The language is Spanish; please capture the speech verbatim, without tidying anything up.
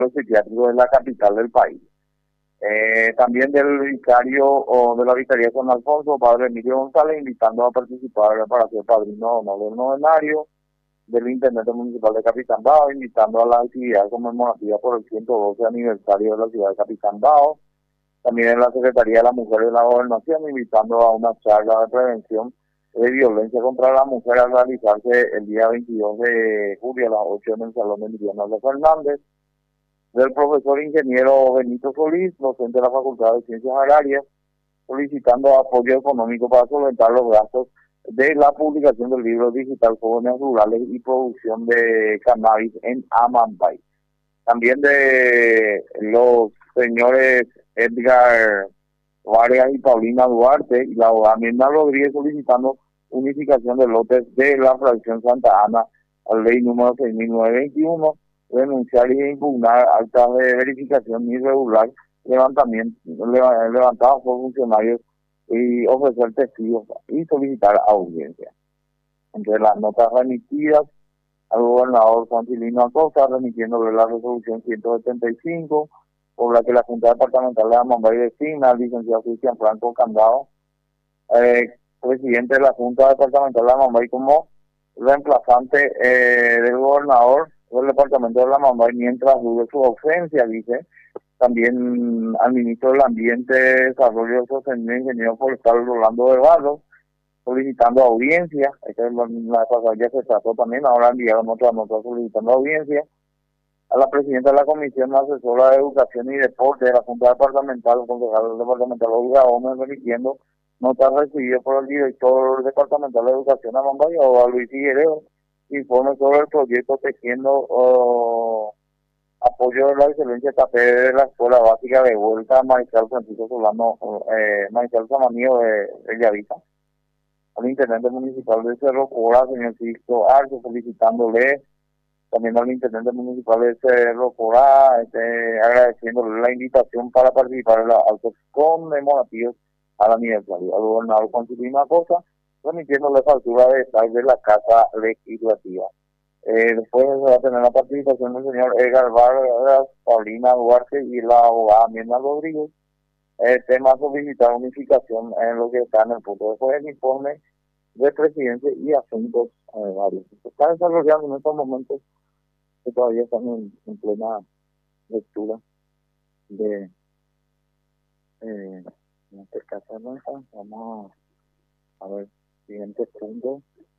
psiquiátrico de la capital del país. Eh, también del vicario o de la Vicaría de San Alfonso, padre Emilio González, invitando a participar para ser padrino de honor del novenario, del intendente municipal de Capitandao, invitando a la actividad conmemorativa por el ciento doce aniversario de la ciudad de Capitandao. También en la Secretaría de la Mujer de la Gobernación, invitando a una charla de prevención de violencia contra la mujer a realizarse el día veintidós de julio a las ocho en el Salón Emiliano de Fernández. Del profesor ingeniero Benito Solís, docente de la Facultad de Ciencias Agrarias, solicitando apoyo económico para solventar los gastos de la publicación del libro digital Jóvenes Rurales y Producción de Cannabis en Amambay. También de los señores Edgar Vargas y Paulina Duarte y la abogada Mirna Rodríguez solicitando unificación de lotes de la fracción Santa Ana a la ley número seis mil novecientos veintiuno, denunciar y impugnar actas de verificación irregular levantamiento, levantadas por funcionarios y ofrecer testigos y solicitar audiencia. Entre las notas remitidas al gobernador Juan Cilino Acosta, remitiéndole la resolución ciento setenta y cinco, por la que la Junta Departamental de Amambay designa al licenciado Cristian Franco Candado, eh, presidente de la Junta Departamental de Amambay, como reemplazante eh, del gobernador del departamento de Amambay mientras dure su ausencia, dice. También al ministro del Ambiente, Desarrollo Sostenible, ingeniero forestal Rolando de Barros, solicitando audiencia. Esta es la, la pasada ya se trató también, ahora enviaron otra nota solicitando audiencia. A la presidenta de la Comisión Asesora de Educación y Deporte de la Junta Departamental, concejal departamental Olga Gómez, remitiendo notas recibidas por el director departamental de Educación a Mambay, o a Luis Figueredo, informe sobre el proyecto tejiendo uh, apoyo de la excelencia T A P de la Escuela Básica de Vuelta Mariscal Francisco Solano, eh, Mariscal Samanío de Bellavista. Al intendente municipal de Cerro Cora, señor Sixto Arce, solicitándole también al intendente municipal de Cerro Corá, este, agradeciéndole la invitación para participar en los actos conmemorativos al aniversario. Al gobernador Juan Cilino Acosta, remitiéndole factura de tal de la Casa Legislativa. Eh, después se va a tener la participación del señor Edgar Vargas, Paulina Duarte y la abogada Mirna Rodríguez. El tema solicitar unificación en lo que está en el punto. Después el informe de presidencia y asuntos eh, varios. Se está desarrollando en estos momentos que todavía están en, en plena lectura de eh, en este caso nuestra. Vamos a ver siguiente punto.